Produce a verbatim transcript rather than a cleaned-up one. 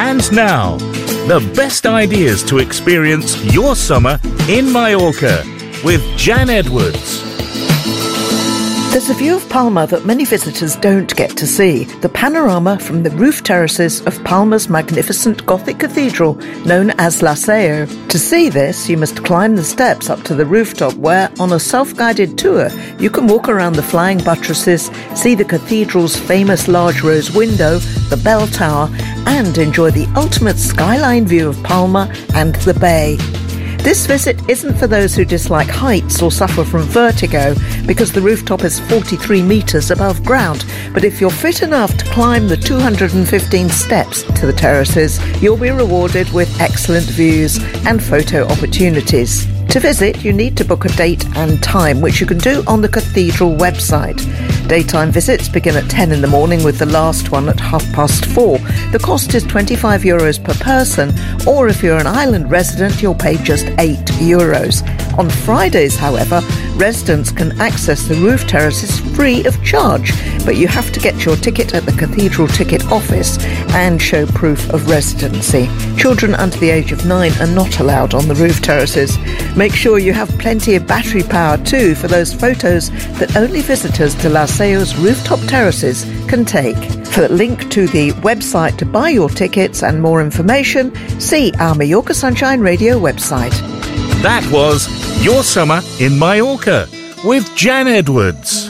And now, the best ideas to experience your summer in Mallorca with Jan Edwards. There's a view of Palma that many visitors don't get to see, the panorama from the roof terraces of Palma's magnificent Gothic cathedral known as La Seu. To see this, you must climb the steps up to the rooftop where, on a self-guided tour, you can walk around the flying buttresses, see the cathedral's famous large rose window, the bell tower, and enjoy the ultimate skyline view of Palma and the bay. This visit isn't for those who dislike heights or suffer from vertigo, because the rooftop is forty-three metres above ground. But if you're fit enough to climb the two hundred fifteen steps to the terraces, you'll be rewarded with excellent views and photo opportunities. To visit, you need to book a date and time, which you can do on the cathedral website. Daytime visits begin at ten in the morning with the last one at half past four. The cost is twenty-five euros per person, or if you're an island resident, you'll pay just eight euros. On Fridays, however, residents can access the roof terraces free of charge, but you have to get your ticket at the cathedral ticket office and show proof of residency. Children under the age of nine are not allowed on the roof terraces. Make sure you have plenty of battery power too for those photos that only visitors to La Seu's rooftop terraces can take. For a link to the website to buy your tickets and more information, see our Mallorca Sunshine Radio website. That was Your Summer in Mallorca with Jan Edwards.